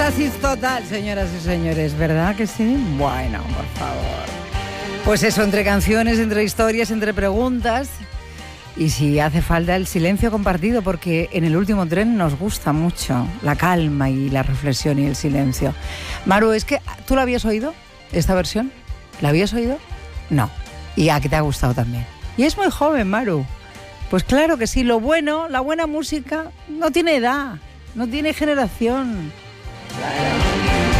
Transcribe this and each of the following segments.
Éxtasis total, señoras y señores, ¿verdad que sí? Bueno, por favor. Pues eso, entre canciones, entre historias, entre preguntas. Y si hace falta el silencio compartido, porque en el último tren nos gusta mucho la calma y la reflexión y el silencio. Maru, ¿es que tú la habías oído, esta versión? ¿La habías oído? No. Y a que te ha gustado también. Y es muy joven, Maru. Pues claro que sí, lo bueno, la buena música no tiene edad, no tiene generación. Claro.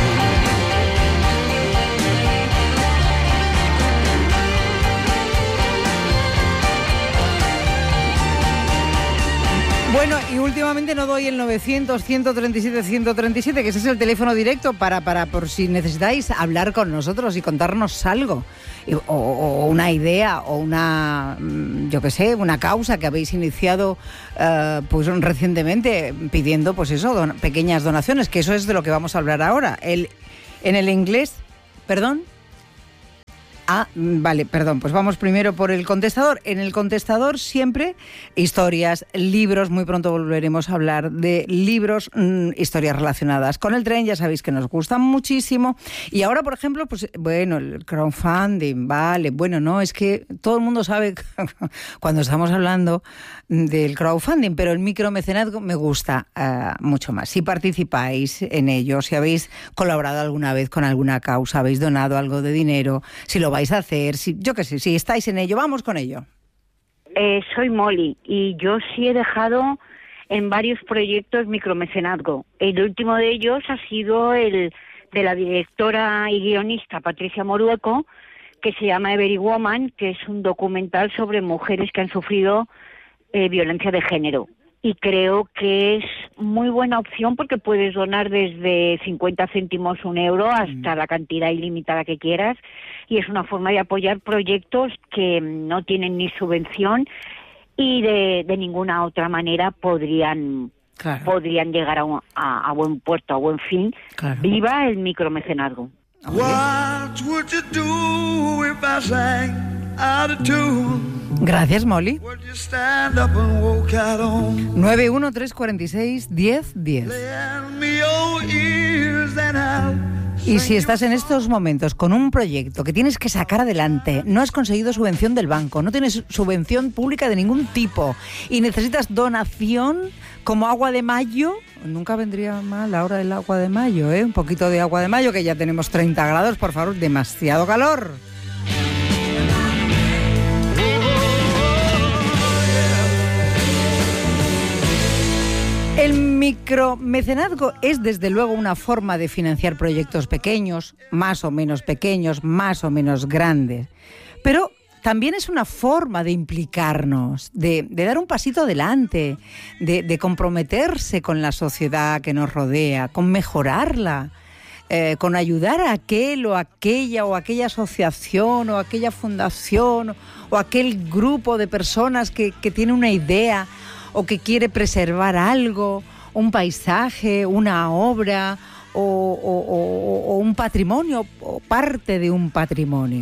Bueno, y últimamente no doy el 900 137 137, que ese es el teléfono directo para por si necesitáis hablar con nosotros y contarnos algo, o una idea, o una, yo qué sé, una causa que habéis iniciado pues recientemente, pidiendo pues eso, pequeñas donaciones, que eso es de lo que vamos a hablar ahora. En el inglés, perdón. Vale, perdón, pues vamos primero por el contestador. En el contestador siempre historias, libros, muy pronto volveremos a hablar de libros, historias relacionadas con el tren, ya sabéis que nos gustan muchísimo. Y ahora, por ejemplo, pues bueno, el crowdfunding, vale, bueno, no, es que todo el mundo sabe cuando estamos hablando del crowdfunding, pero el micromecenazgo me gusta mucho más. Si participáis en ello, si habéis colaborado alguna vez con alguna causa, habéis donado algo de dinero, si lo vais a hacer, yo qué sé, si estáis en ello, vamos con ello. Soy Molly y yo sí he dejado en varios proyectos micromecenazgo. El último de ellos ha sido el de la directora y guionista Patricia Morueco, que se llama Every Woman, que es un documental sobre mujeres que han sufrido violencia de género. Y creo que es muy buena opción porque puedes donar desde 50 céntimos, €1, hasta la cantidad ilimitada que quieras. Y es una forma de apoyar proyectos que no tienen ni subvención y de ninguna otra manera podrían llegar a buen puerto, a buen fin. Claro. Viva el micromecenazgo. What would you do if I sang out of tune? Gracias, Molly. 913461010. Y si estás en estos momentos con un proyecto que tienes que sacar adelante, no has conseguido subvención del banco, no tienes subvención pública de ningún tipo y necesitas donación como agua de mayo, nunca vendría mal la hora del agua de mayo, un poquito de agua de mayo, que ya tenemos 30 grados, por favor, demasiado calor. El micromecenazgo es desde luego una forma de financiar proyectos pequeños, más o menos grandes, pero también es una forma de implicarnos, de dar un pasito adelante, de comprometerse con la sociedad que nos rodea, con mejorarla, con ayudar a aquel o aquella asociación o aquella fundación o aquel grupo de personas que tiene una idea o que quiere preservar algo, un paisaje, una obra o un patrimonio o parte de un patrimonio.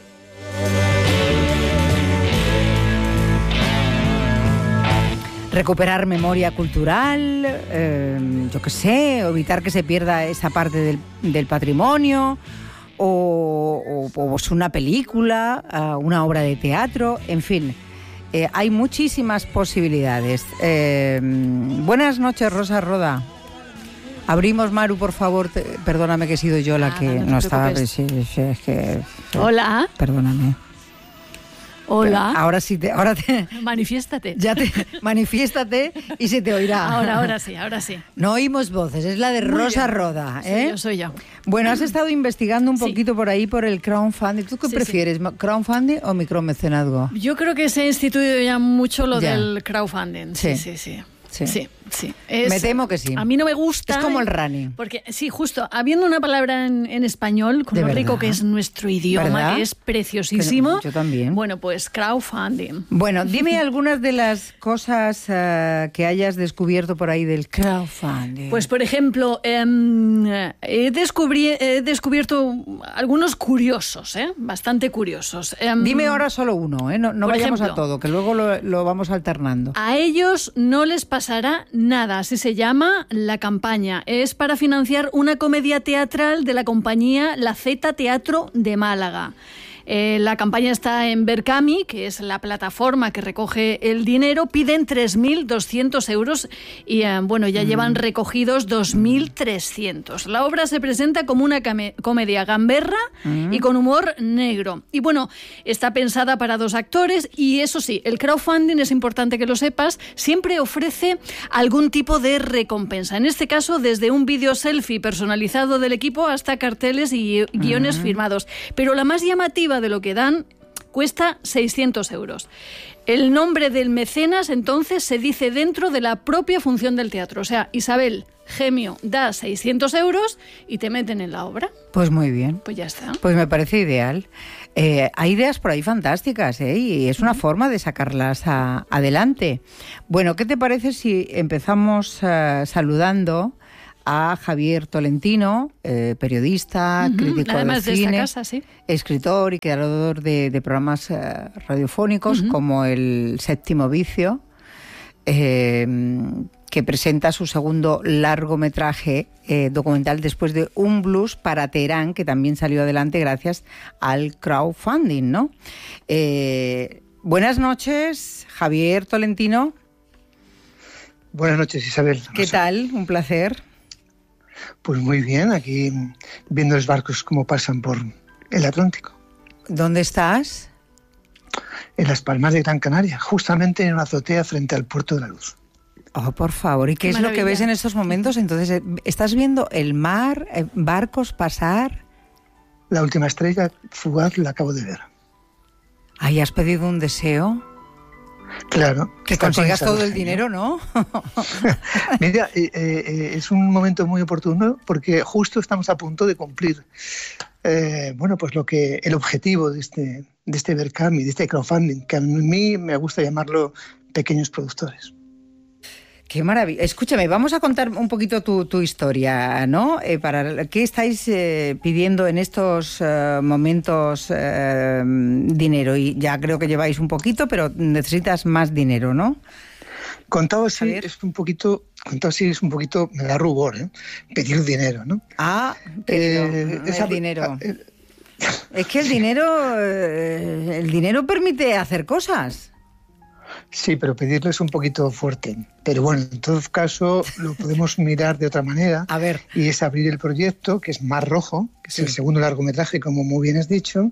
Recuperar memoria cultural, yo qué sé, evitar que se pierda esa parte del patrimonio, o una película, una obra de teatro, en fin. Hay muchísimas posibilidades. Buenas noches, Rosa Roda. Abrimos, Maru, por favor. Perdóname que he sido yo la que no estaba. Sí, es que, hola. Perdóname. Hola. Ahora sí Manifiéstate. Manifiéstate y se te oirá. Ahora sí. No oímos voces, es la de Rosa Roda, ¿eh? Soy yo. Bueno, has estado investigando un poquito por ahí por el crowdfunding. ¿Tú qué prefieres, crowdfunding o micromecenazgo? Yo creo que se ha instituido ya mucho lo del crowdfunding. Sí. Me temo que sí. A mí no me gusta. Es como el running. Porque, sí, justo, habiendo una palabra en español, con lo rico que es nuestro idioma, ¿verdad? Que es preciosísimo. Yo también. Bueno, pues crowdfunding. Bueno, dime algunas de las cosas que hayas descubierto por ahí del crowdfunding. Pues, por ejemplo, he descubierto algunos curiosos, bastante curiosos. Dime ahora solo uno, no vayamos ejemplo, a todo, que luego lo vamos alternando. A ellos no les pasa pasará nada, así se llama la campaña. Es para financiar una comedia teatral de la compañía La Z Teatro de Málaga. La campaña está en Berkami, que es la plataforma que recoge el dinero. Piden 3.200 euros y ya llevan recogidos 2.300. La obra se presenta como una comedia gamberra y con humor negro. Y bueno, está pensada para 2 actores y eso sí, el crowdfunding, es importante que lo sepas, siempre ofrece algún tipo de recompensa. En este caso, desde un vídeo selfie personalizado del equipo hasta carteles y guiones firmados. Pero la más llamativa de lo que dan cuesta 600 euros. El nombre del mecenas, entonces, se dice dentro de la propia función del teatro. O sea, Isabel Gemio da 600 euros y te meten en la obra. Pues muy bien. Pues ya está. Pues me parece ideal. Hay ideas por ahí fantásticas, y es una forma de sacarlas adelante. Bueno, ¿qué te parece si empezamos saludando a Javier Tolentino, periodista, crítico además de cine, esta casa, sí, escritor y creador de programas radiofónicos como El Séptimo Vicio, que presenta su segundo largometraje documental después de Un blues para Teherán, que también salió adelante gracias al crowdfunding, ¿no? Buenas noches, Javier Tolentino. Buenas noches, Isabel. ¿Qué tal? Un placer. Pues muy bien, aquí viendo los barcos cómo pasan por el Atlántico. ¿Dónde estás? En Las Palmas de Gran Canaria, justamente en una azotea frente al Puerto de la Luz. Oh, por favor, ¿y qué es lo que ves en estos momentos? Entonces, ¿estás viendo el mar, barcos pasar? La última estrella fugaz la acabo de ver. ¿Ahí has pedido un deseo? Claro. Que consigas todo el dinero, ¿no? Mira, es un momento muy oportuno porque justo estamos a punto de cumplir pues el objetivo de este Berkami, de este crowdfunding, que a mí me gusta llamarlo pequeños productores. Qué maravilla. Escúchame, vamos a contar un poquito tu historia, ¿no? ¿Para qué estáis pidiendo en estos momentos dinero? Y ya creo que lleváis un poquito, pero necesitas más dinero, ¿no? Contado así es un poquito, me da rubor, pedir dinero, ¿no? El dinero. Es que el dinero permite hacer cosas. Sí, pero pedirlo es un poquito fuerte. Pero bueno, en todo caso lo podemos mirar de otra manera. A ver. Y es abrir el proyecto, que es Mar Rojo, que es el segundo largometraje, como muy bien has dicho.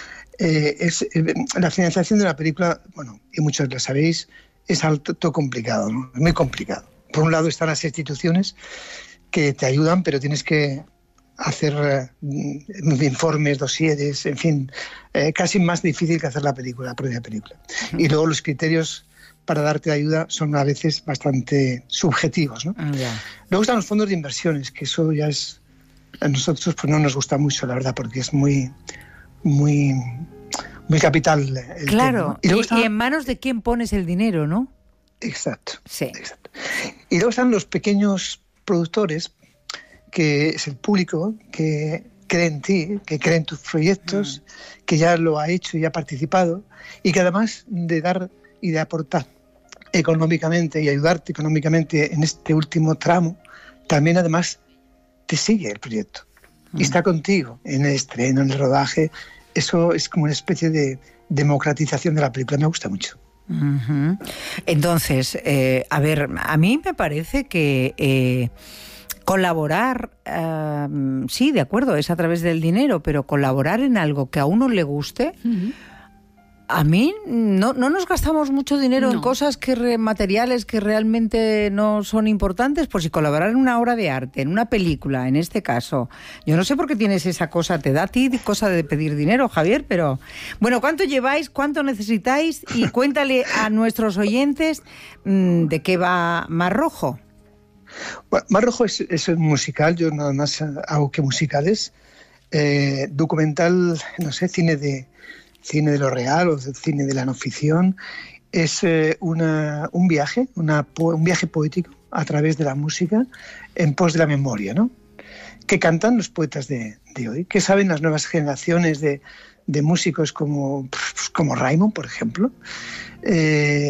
La financiación de la película, y muchos lo sabéis, es algo complicado, ¿no? Es muy complicado. Por un lado están las instituciones que te ayudan, pero tienes que hacer informes, dosieres, en fin, casi más difícil que hacer la propia película. Y luego los criterios para darte ayuda son a veces bastante subjetivos, ¿no? Luego están los fondos de inversiones, que eso ya es, a nosotros pues no nos gusta mucho, la verdad, porque es muy capital el claro, tema, ¿no? Y en manos de quién pones el dinero, ¿no? Exacto. Sí. Exacto. Y luego están los pequeños productores, que es el público que cree en ti, que cree en tus proyectos, que ya lo ha hecho y ha participado, y que además de dar y de aportar económicamente y ayudarte económicamente en este último tramo, también además te sigue el proyecto y está contigo en el estreno, en el rodaje. Eso es como una especie de democratización de la película. Me gusta mucho. Entonces, a mí me parece que colaborar, sí, de acuerdo, es a través del dinero, pero colaborar en algo que a uno le guste, a mí no nos gastamos mucho dinero en cosas materiales que realmente no son importantes. Pues si colaborar en una obra de arte, en una película, en este caso, yo no sé por qué tienes esa cosa, te da a ti cosa de pedir dinero, Javier, pero bueno, ¿cuánto lleváis? ¿Cuánto necesitáis? Y cuéntale a nuestros oyentes de qué va Mar Rojo. Bueno, Mar Rojo es un musical, yo nada más hago que musicales, documental, no sé, cine de lo real o cine de la no ficción. Es un viaje poético a través de la música en pos de la memoria, ¿no? Que cantan los poetas de hoy, que saben las nuevas generaciones de músicos como Raimon, por ejemplo,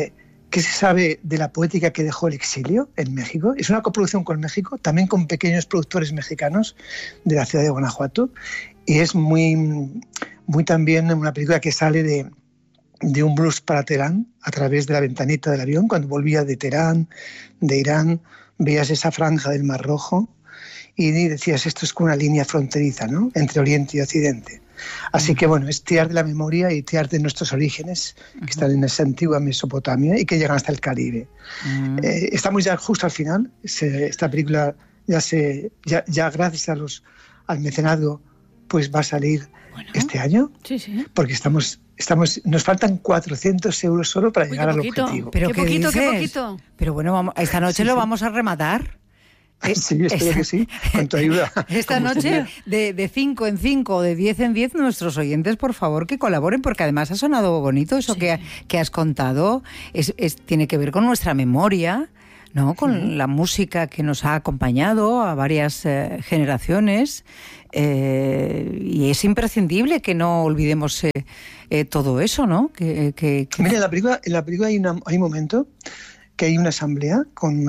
¿Qué se sabe de la poética que dejó el exilio en México? Es una coproducción con México, también con pequeños productores mexicanos de la ciudad de Guanajuato, y es muy también una película que sale de un blues para Teherán a través de la ventanita del avión. Cuando volvía de Teherán, de Irán, veías esa franja del Mar Rojo y decías, esto es como una línea fronteriza, ¿no?, entre Oriente y Occidente. Así que bueno, es tirar de la memoria y tirar de nuestros orígenes, que están en esa antigua Mesopotamia y que llegan hasta el Caribe. Estamos ya justo al final. Esta película ya gracias al mecenazgo, pues va a salir este año. Sí. Porque nos faltan 400 euros solo para llegar al objetivo. Pero qué poquito. Pero bueno, esta noche lo vamos a rematar. Sí, espero que sí, con tu ayuda. Esta noche, de 5 en 5 o de 10 en 10, nuestros oyentes, por favor, que colaboren, porque además ha sonado bonito eso que has contado. Tiene que ver con nuestra memoria, ¿no? Con la música que nos ha acompañado a varias generaciones. Y es imprescindible que no olvidemos todo eso, ¿no? Mira, en la película hay un momento que hay una asamblea con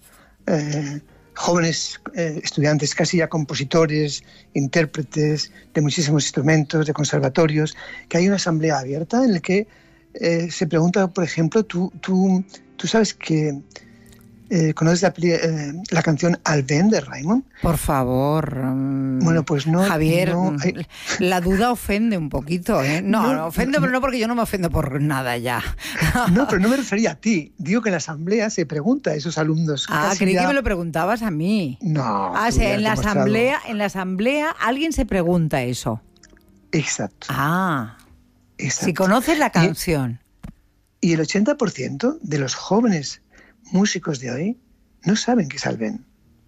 jóvenes estudiantes, casi ya compositores, intérpretes de muchísimos instrumentos, de conservatorios, que hay una asamblea abierta en la que se pregunta, por ejemplo, tú sabes que ¿conoces la canción Alben de Raymond? Por favor. Bueno, pues no. Javier, la duda ofende un poquito, ¿eh? No, ofende, pero no porque yo no me ofendo por nada ya. No, pero no me refería a ti. Digo que en la asamblea se pregunta a esos alumnos. Creí que me lo preguntabas a mí. No. En la asamblea alguien se pregunta eso. Exacto. Exacto. Si conoces la canción. Y el 80% de los jóvenes músicos de hoy no saben que es Alben.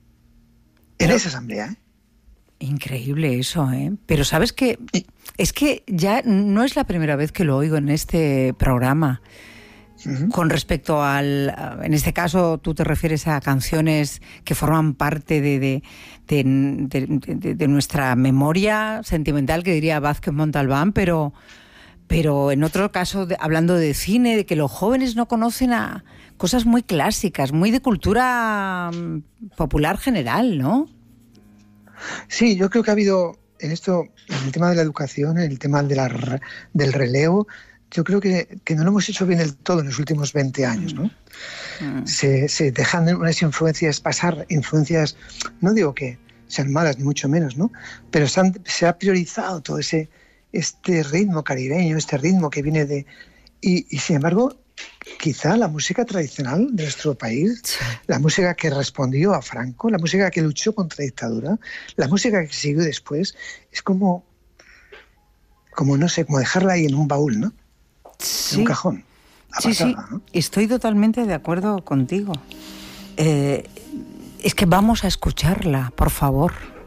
En esa asamblea, ¿eh? Increíble eso, ¿eh? Pero sabes que es que ya no es la primera vez que lo oigo en este programa. Con respecto en este caso tú te refieres a canciones que forman parte de nuestra memoria sentimental, que diría Vázquez Montalbán, pero en otro caso, hablando de cine, de que los jóvenes no conocen a cosas muy clásicas, muy de cultura popular general, ¿no? Sí, yo creo que ha habido en el tema de la educación, en el tema del relevo, yo creo que no lo hemos hecho bien del todo en los últimos 20 años, ¿no? Se dejan unas influencias pasar, influencias, no digo que sean malas, ni mucho menos, ¿no? Pero se ha priorizado todo este ritmo caribeño, este ritmo que viene y sin embargo, quizá la música tradicional de nuestro país, la música que respondió a Franco, la música que luchó contra la dictadura, la música que siguió después, es como no sé, como dejarla ahí en un baúl, ¿no? Sí. En un cajón. Apartada, ¿no? Estoy totalmente de acuerdo contigo. Es que vamos a escucharla, por favor.